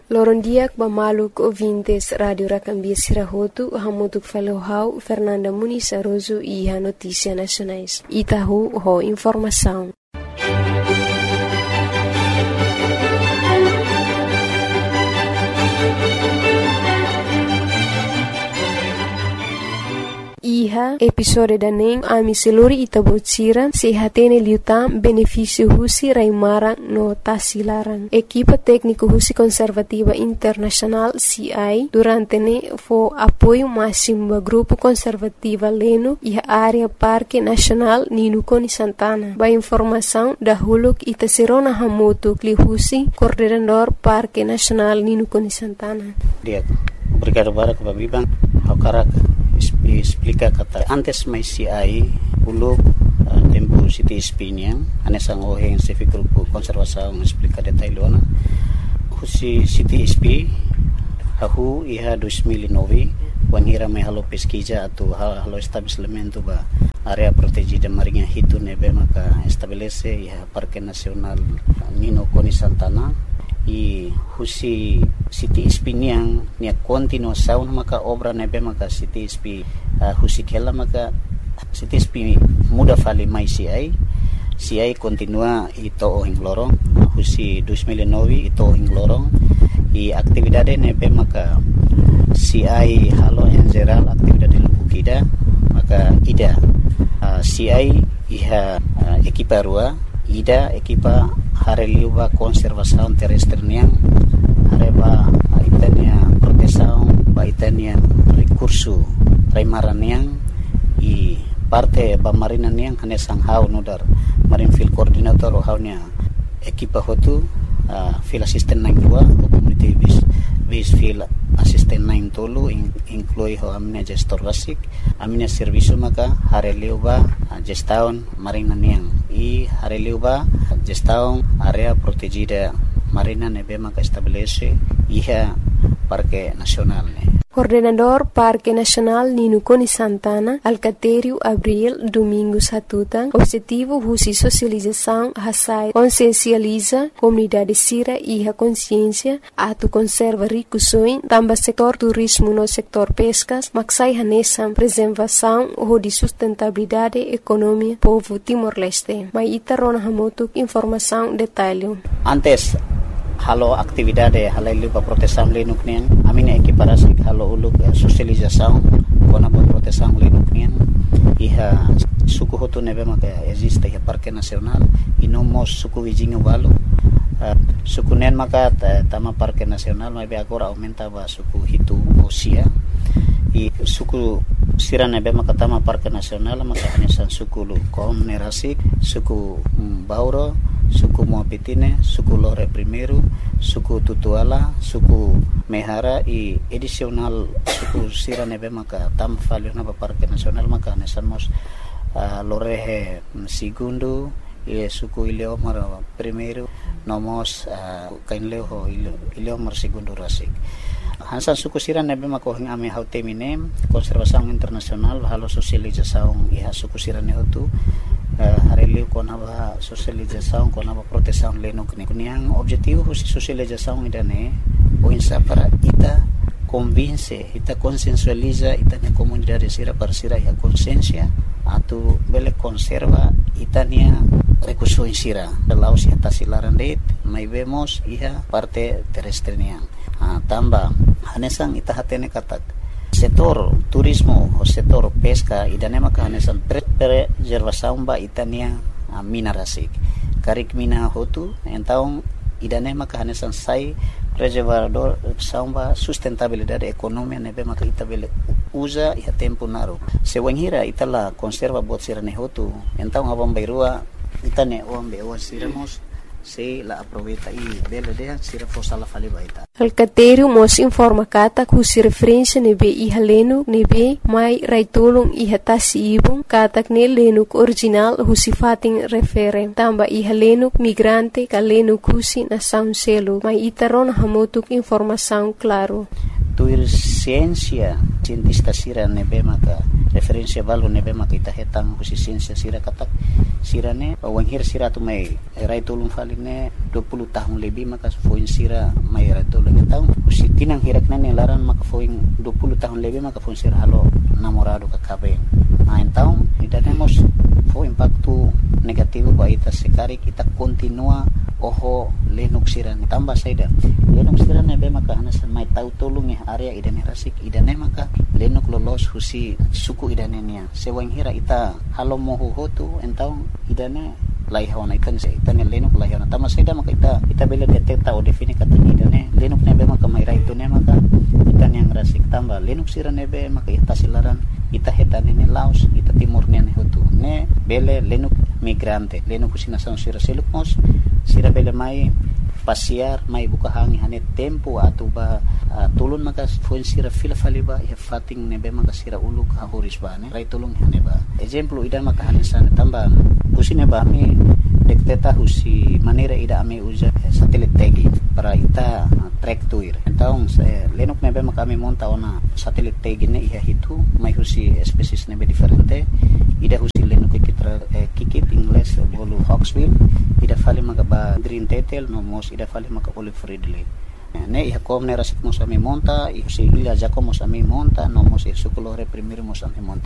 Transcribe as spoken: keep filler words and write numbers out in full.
Lorondiak Bamaluk ouvintes Radio Rakambia Sirahotu, Hamutuk Falohau, Fernanda Muniz Aroso e a Notícia Nacionais. Itahu ho informação. Iha episode daning ami seluri itabotsira sehatene liutam benefício husi raimarang no tasilarang. Equipa técnico husi conservativa internacional C I durante ne fo apoio máximo ba grupo conservativa leno iha área Parque Nacional Ninukoni Santana. Ba informação da huluk itaserona hamotu kli husi coordenador Parque Nacional Ninukoni Santana. Dia, obrigado para que babibang hakarak explica kata antes mai C I uluk uh, tempo City Spiniang anesang oheng se grupo konservasaung explica detailona husi City S P ahu iha dua ribu nove wanhira mai halo pesquisa atau halo estabelecimento ba area protegida marinha hitu nebe maka estabelece iha Parque Nacional Ninukoni Santana i husi City S P niang nia continuação maka obra nebe maka City S P uh, husi kela maka City S P muda fali mai C I C I continua ito ohing lorong husi dua ribu nove ito ohing lorong i aktividade nebe maka C I halo yang geral aktividade lubukida maka ida uh, C I iha uh, ekipa rua ida ekipa hareliuba konservasaun terrestre niang hareba itania protesaun ba itania recurso raimaran niang i parte ba marina niang hanesang hau nudar marin field coordinator o haunya ekipa hotu uh, field assistant nine dua community base base field assistant nine tolu in, inclui ho amina gestor basic amina servicio maka hareliuba uh, gestaun marina niang i hareliuba gestaun area protegida marina nebe maka estabelece iha Parque Nacional ne. Coordenador Parque Nacional Ninukoni Santana, Alcatério Abril Domingos Hatutan, objetivo husi socialização hasai consciencializa comunidade sira e a consciência atu conserva ricusoin tamba setor turismo no setor pescas maksai hanesam preservação ou de sustentabilidade economia povo Timor-Leste. Mai itarona hamotuk informação detalhe. Antes halo aktividade halai lupa protesam lenuk nian amine ekiparasi halo uluk sosialização kona bo protesam lenuk nian iha suku hotu nebe maka existe iha Parque Nacional e nomos suku vizinho valo uh, suku nen maka tama Parque Nacional mai be agora aumenta ba suku hitu osia i suku sira nebe maka tama Parque Nacional maka hanesan suku lu konerasi suku um, Bauro suku Moapitine, suku Lore Primeiro, suku Tutuala, suku Mehara i edisional suku sira nebe maka tam falio na Parque Nacional maka nesamos uh, Lorehe Segundo i suku Ileomar Primeiro nomos uh, kainleo Ileomar Segundo Rasik. Hansan suku sira nebe maka hing ame hau temine konservasaung internasional halo sosializasaung iha suku sira ne hotu Uh, hareliu kona ba sosializasaun kona ba protesaun lenuk ni kuniang objetivo husi sosializasaun idane o insa para ita convince ita consensualiza ita ne comunidade sira para sira ya consciência atu bele conserva itania recurso sira laos ya tasilaran det mai vemos iha parte terrestre niang uh, tamba hanesang ita hatene katak setor turismo o setor pesca idane maka hanesan preservasaun ba itania uh, mina rasik karik mina hotu entaung idane maka hanesan sai preservador saumba sustentabilidade economia nebe maka itabele usa iha tempo naru sewanghira itala conserva bot sirane hotu entaung abang bairua itane ombe o siramos se la aproveita e bela dea sira fosa la fali baita. Alcatério mos informa kata kusi referência nebe iha lenuk nebe mai raitolong iha tasi ibong katak ne lenuk original husi fating refere tamba iha lenuk migrante ka lenuk husi na sound selo mai itaron hamotuk informação claro. Tuir ciência cientista sira nebe maka referência valu nebe maka ita hetang husi ciência sira katak sira ne wanghir sira tu mai raitolong fali ne dua puluh tahun lebih maka foin sira mayra tolong tahu usi tinang hirak nene laran maka foin dua puluh tahun lebih maka foin sira halo namorado ka kabe nah tahu idane mos foin impacto negativo ba ita sekari kita continua oho lenok sira tambah saida lenok sira nebe maka hanasan may tahu tolong ya area idane rasik idane maka lenok lolos husi suku idane nia sewang hira ita halo moho hotu entau idane laihawan ikan se itane lenok laihawan tama saida maka ita ita bela deteta o defini kata idane lenok nebe maka may raito ne maka itan yang rasik tambah lenok sira nebe maka ita silaran ita hetane ne laos ita timur ne hotu ne bele lenok migrante lenok kusina sa sira selukmos sira bele mai pasiar mai buka hangi hane tempo atau ba uh, tulun maka fuen sira fila faliba ya fating nebe maka sira uluk hahuris ba ne rai tulung hane ba example idan maka hane sana tambah usine ba mi dekteta husi manera ida ame uja satelit tagi para ita uh, track tuir então se lenok nebe maka mi monta ona satelit tagi ne iha hitu mai husi species nebe diferente ida husi lenok kitra eh, kikit ingles bolu hawksbill ida fali maka ba green tetel no mos ida fali maka olive ridley ne iha kom ne rasik mos ami monta iha si ila jaco mos ami monta no mos sukulore primero mos ami monta